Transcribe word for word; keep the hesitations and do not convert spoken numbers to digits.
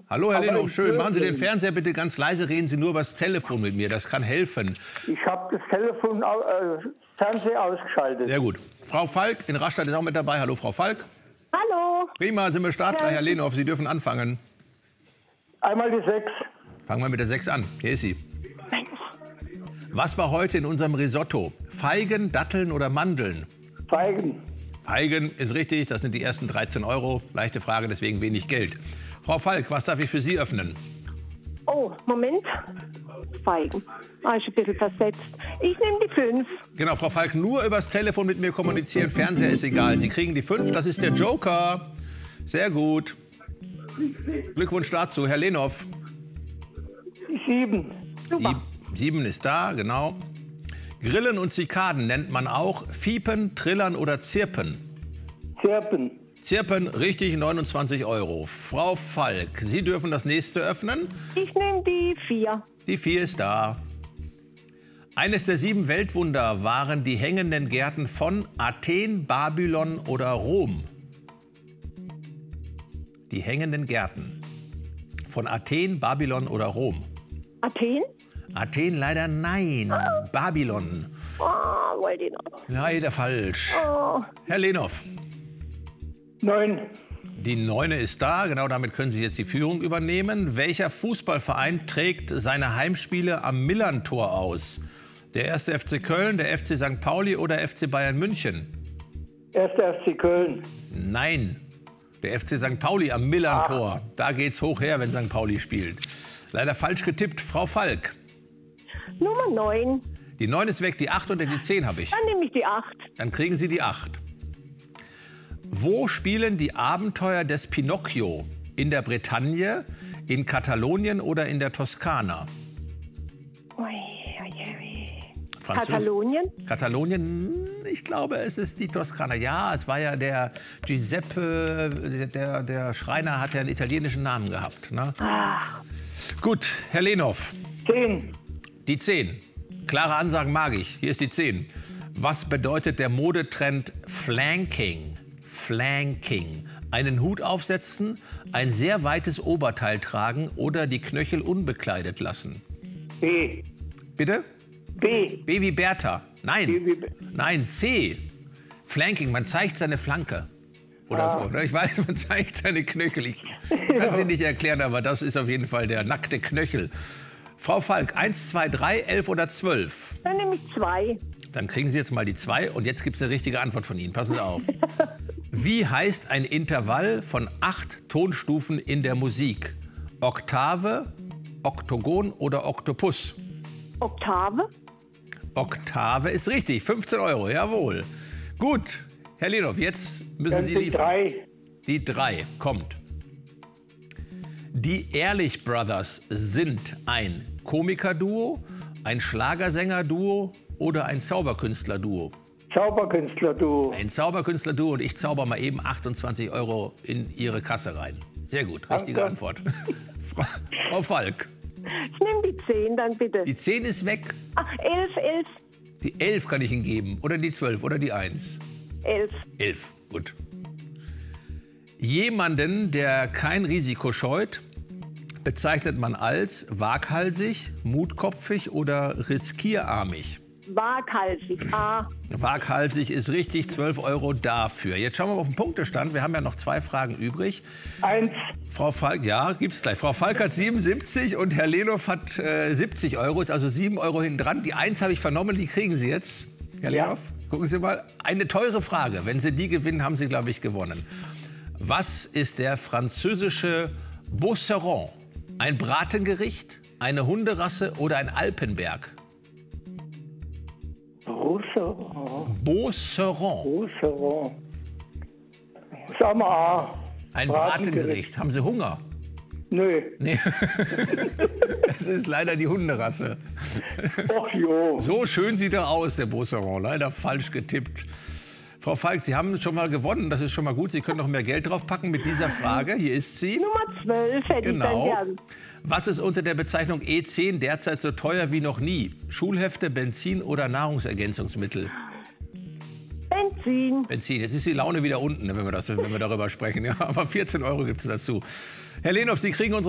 Hallo, Herr Aber Lenhoff, ich schön. höre Machen Sie den ihn. Fernseher bitte ganz leise, reden Sie nur übers Telefon mit mir, das kann helfen. Ich habe das Telefon, au- äh, Fernseher ausgeschaltet. Sehr gut. Frau Falk in Rastatt ist auch mit dabei. Hallo, Frau Falk. Hallo. Prima, sind wir startklar, Herr Lenhoff, Sie dürfen anfangen. Einmal die sechs. Fangen wir mit der sechs an. Hier ist sie. Was war heute in unserem Risotto? Feigen, Datteln oder Mandeln? Feigen. Feigen ist richtig, das sind die ersten dreizehn Euro. Leichte Frage, deswegen wenig Geld. Frau Falk, was darf ich für Sie öffnen? Oh, Moment. Feigen. Ah, ist ein bisschen versetzt. Ich nehme die fünf. Genau, Frau Falk, nur übers Telefon mit mir kommunizieren. Fernseher ist egal. Sie kriegen die fünf, das ist der Joker. Sehr gut. Glückwunsch dazu, Herr Lenhoff. Die sieben. Sieb, sieben ist da, genau. Grillen und Zikaden nennt man auch Fiepen, Trillern oder Zirpen. Zirpen. Zirpen, richtig, neunundzwanzig Euro. Frau Falk, Sie dürfen das nächste öffnen. Ich nehme die vier. Die vier ist da. Eines der sieben Weltwunder waren die hängenden Gärten von Athen, Babylon oder Rom. Die hängenden Gärten von Athen, Babylon oder Rom. Athen? Athen leider nein. Babylon. Oh, wollte ich noch. Leider falsch. Oh. Herr Lenhoff, Neun. die Neune ist da. Genau damit können Sie jetzt die Führung übernehmen. Welcher Fußballverein trägt seine Heimspiele am Millerntor aus? Der erste F C Köln, der F C Sankt Pauli oder F C Bayern München? Erster F C Köln. Nein, der F C Sankt Pauli am Millerntor. Da geht's hoch her, wenn Sankt Pauli spielt. Leider falsch getippt. Frau Falk, Nummer neun. die neun ist weg, die acht und die zehn habe ich. Dann nehme ich die acht. Dann kriegen Sie die acht. Wo spielen die Abenteuer des Pinocchio? In der Bretagne, in Katalonien oder in der Toskana? Ui, ui, ui. Französ- Katalonien? Katalonien, ich glaube, es ist die Toskana. Ja, es war ja der Giuseppe, der, der Schreiner hat ja einen italienischen Namen gehabt. Ne? Ach, Gut, Herr Lenhoff, Zehn. die zehn. Klare Ansagen mag ich. Hier ist die zehn. Was bedeutet der Modetrend Flanking? Flanking. Einen Hut aufsetzen, ein sehr weites Oberteil tragen oder die Knöchel unbekleidet lassen. B. Bitte? B. B wie Bertha. Nein. B wie B. Nein, C. Flanking, man zeigt seine Flanke. Oder so. Ne? Ich weiß, man zeigt seine Knöchel. Ich kann sie nicht erklären, aber das ist auf jeden Fall der nackte Knöchel. Frau Falk, eins, zwei, drei, elf oder zwölf? dann nehme ich zwei. Dann kriegen Sie jetzt mal die zwei und jetzt gibt es eine richtige Antwort von Ihnen. Passen Sie auf. Wie heißt ein Intervall von acht Tonstufen in der Musik? Oktave, Oktogon oder Oktopus? Oktave? Oktave ist richtig, fünfzehn Euro, jawohl. Gut, Herr Lenhoff, jetzt müssen Dann Sie die liefern. drei. Die drei kommt. Die Ehrlich Brothers sind ein Komikerduo, ein Schlagersänger-Duo oder ein Zauberkünstler-Duo? Zauberkünstler-Duo. Ein Zauberkünstler-Duo und ich zauber mal eben achtundzwanzig Euro in Ihre Kasse rein. Sehr gut, richtige Danke. Antwort. Frau, Frau Falk, Ich nehme die zehn dann bitte. die zehn ist weg, Ach, elf, elf, die elf kann ich Ihnen geben oder die zwölf oder die eins. elf. elf, gut. Jemanden, der kein Risiko scheut, bezeichnet man als waghalsig, mutkopfig oder riskierarmig. Waghalsig. A. Waghalsig ist richtig, zwölf Euro dafür. Jetzt schauen wir mal auf den Punktestand. Wir haben ja noch zwei Fragen übrig. Eins. Frau Falk, ja, gibt's gleich. Frau Falk hat siebenundsiebzig und Herr Lenhoff hat äh, siebzig Euro, ist also sieben Euro hinten dran. Die eins habe ich vernommen, die kriegen Sie jetzt. Herr Ja. Lenhoff, gucken Sie mal. Eine teure Frage. Wenn Sie die gewinnen, haben Sie, glaube ich, gewonnen. Was ist der französische Beauceron? Ein Bratengericht, eine Hunderasse oder ein Alpenberg? Roussillon. Beauceron. Roussillon. Sag mal A. Ein Bratengericht. Bratengericht. Haben Sie Hunger? Nö. Nee. Es ist leider die Hunderasse. Och jo. So schön sieht er aus, der Beauceron. Leider falsch getippt. Frau Falk, Sie haben schon mal gewonnen. Das ist schon mal gut. Sie können noch mehr Geld draufpacken mit dieser Frage. Hier ist sie. Nummer zwölf hätte Genau. ich dann gern. Was ist unter der Bezeichnung E zehn derzeit so teuer wie noch nie? Schulhefte, Benzin oder Nahrungsergänzungsmittel? Benzin. Benzin. Jetzt ist die Laune wieder unten, wenn wir, das, wenn wir darüber sprechen. Ja, aber vierzehn Euro gibt es dazu. Herr Lenhoff, Sie kriegen unsere